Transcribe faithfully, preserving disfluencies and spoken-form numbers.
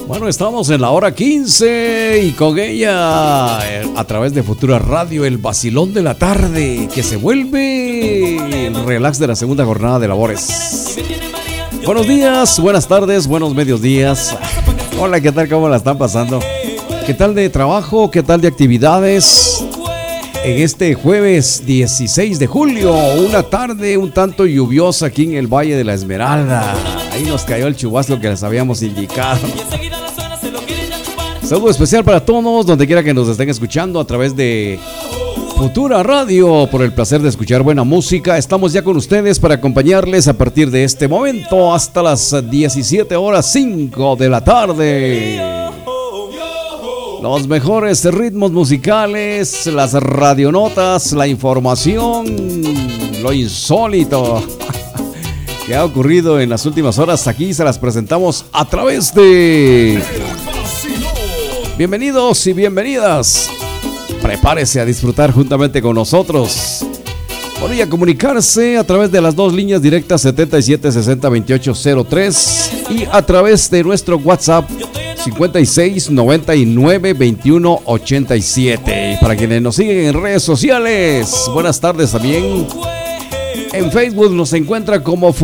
Bueno, estamos en la hora quince y con ella, a través de Futura Radio, el vacilón de la tarde, que se vuelve el relax de la segunda jornada de labores. Buenos días, buenas tardes, buenos medios días. Hola, ¿qué tal? ¿Cómo la están pasando? ¿Qué tal de trabajo? ¿Qué tal de actividades? En este jueves dieciséis de julio, una tarde un tanto lluviosa aquí en el Valle de la Esmeralda. Ahí nos cayó el chubasco que les habíamos indicado. Saludo especial para todos, donde quiera que nos estén escuchando a través de Futura Radio, por el placer de escuchar buena música. Estamos ya con ustedes para acompañarles a partir de este momento hasta las diecisiete horas cinco de la tarde. Los mejores ritmos musicales, las radionotas, la información, lo insólito que ha ocurrido en las últimas horas, aquí se las presentamos a través de... Bienvenidos y bienvenidas. Prepárese a disfrutar juntamente con nosotros. Podría comunicarse a través de las dos líneas directas setenta y siete sesenta veintiocho cero tres y a través de nuestro WhatsApp cincuenta y seis noventa y nueve veintiuno ochenta y siete. Y para quienes nos siguen en redes sociales, buenas tardes también. En Facebook nos encuentra como